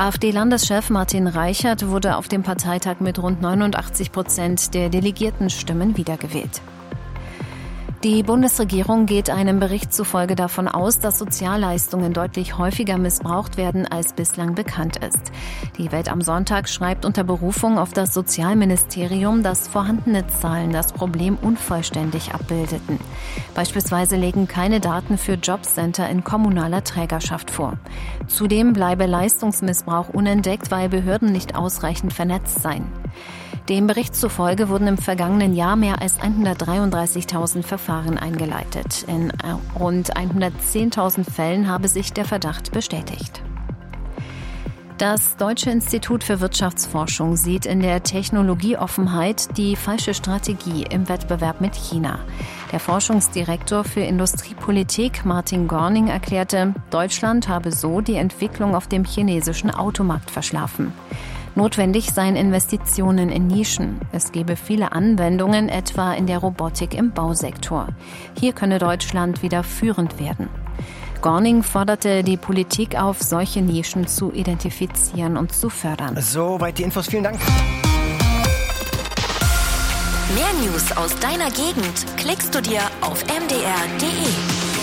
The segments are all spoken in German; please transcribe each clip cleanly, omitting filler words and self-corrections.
AfD-Landeschef Martin Reichert wurde auf dem Parteitag mit rund 89% der Delegiertenstimmen wiedergewählt. Die Bundesregierung geht einem Bericht zufolge davon aus, dass Sozialleistungen deutlich häufiger missbraucht werden, als bislang bekannt ist. Die Welt am Sonntag schreibt unter Berufung auf das Sozialministerium, dass vorhandene Zahlen das Problem unvollständig abbildeten. Beispielsweise legen keine Daten für Jobcenter in kommunaler Trägerschaft vor. Zudem bleibe Leistungsmissbrauch unentdeckt, weil Behörden nicht ausreichend vernetzt seien. Dem Bericht zufolge wurden im vergangenen Jahr mehr als 133.000 Verfahren eingeleitet. In rund 110.000 Fällen habe sich der Verdacht bestätigt. Das Deutsche Institut für Wirtschaftsforschung sieht in der Technologieoffenheit die falsche Strategie im Wettbewerb mit China. Der Forschungsdirektor für Industriepolitik Martin Gorning erklärte, Deutschland habe so die Entwicklung auf dem chinesischen Automarkt verschlafen. Notwendig seien Investitionen in Nischen. Es gebe viele Anwendungen, etwa in der Robotik im Bausektor. Hier könne Deutschland wieder führend werden. Gorning forderte die Politik auf, solche Nischen zu identifizieren und zu fördern. Soweit die Infos. Vielen Dank. Mehr News aus deiner Gegend klickst du dir auf mdr.de.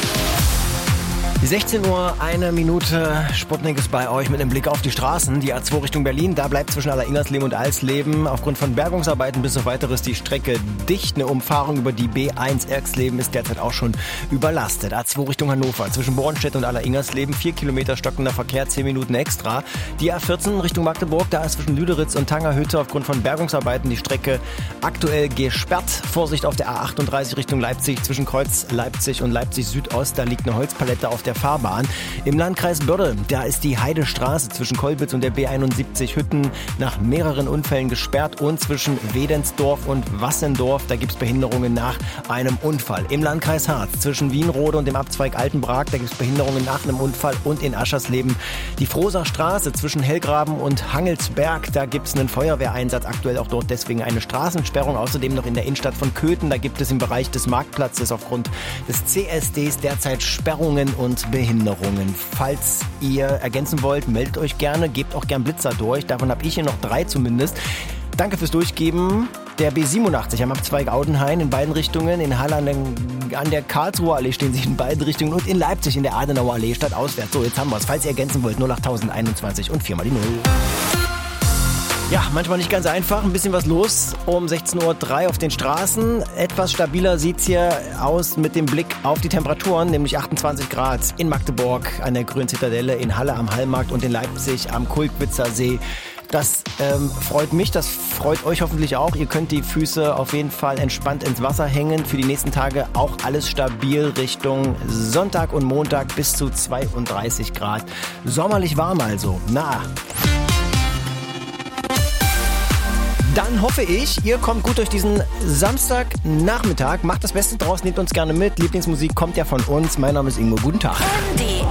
16 Uhr, 1 Minute. Sputnik ist bei euch mit einem Blick auf die Straßen. Die A2 Richtung Berlin, da bleibt zwischen Alleringersleben und Alsleben aufgrund von Bergungsarbeiten bis auf weiteres die Strecke dicht. Eine Umfahrung über die B1 Erxleben ist derzeit auch schon überlastet. A2 Richtung Hannover, zwischen Bornstedt und Alleringersleben, 4 Kilometer stockender Verkehr, 10 Minuten extra. Die A14 Richtung Magdeburg, da ist zwischen Lüderitz und Tangerhütte aufgrund von Bergungsarbeiten die Strecke aktuell gesperrt. Vorsicht auf der A38 Richtung Leipzig, zwischen Kreuz Leipzig und Leipzig Südost, da liegt eine Holzpalette auf der Fahrbahn. Im Landkreis Börde, da ist die Heidestraße zwischen Kolbitz und der B71 Hütten nach mehreren Unfällen gesperrt und zwischen Wedensdorf und Wassendorf, da gibt es Behinderungen nach einem Unfall. Im Landkreis Harz zwischen Wienrode und dem Abzweig Altenbrag, da gibt es Behinderungen nach einem Unfall und in Aschersleben die Frohser Straße zwischen Hellgraben und Hangelsberg, da gibt es einen Feuerwehreinsatz, aktuell auch dort deswegen eine Straßensperrung. Außerdem noch in der Innenstadt von Köthen, da gibt es im Bereich des Marktplatzes aufgrund des CSDs derzeit Sperrungen und Behinderungen. Falls ihr ergänzen wollt, meldet euch gerne, gebt auch gern Blitzer durch. Davon habe ich hier noch 3 zumindest. Danke fürs Durchgeben. Der B87 am Abzweig Audenhain in beiden Richtungen. In Halle an der Karlsruher Allee stehen sie in beiden Richtungen und in Leipzig in der Adenauer Allee stadtauswärts. So, jetzt haben wir es. Falls ihr ergänzen wollt, 08021 und 4 mal die 0. Ja, manchmal nicht ganz einfach. Ein bisschen was los um 16.03 Uhr auf den Straßen. Etwas stabiler sieht's hier aus mit dem Blick auf die Temperaturen, nämlich 28 Grad in Magdeburg an der Grünen Zitadelle, in Halle am Hallmarkt und in Leipzig am Kulkwitzer See. Das freut mich, das freut euch hoffentlich auch. Ihr könnt die Füße auf jeden Fall entspannt ins Wasser hängen. Für die nächsten Tage auch alles stabil Richtung Sonntag und Montag bis zu 32 Grad. Sommerlich warm also. Dann hoffe ich, ihr kommt gut durch diesen Samstagnachmittag. Macht das Beste draus, nehmt uns gerne mit. Lieblingsmusik kommt ja von uns. Mein Name ist Ingo. Guten Tag.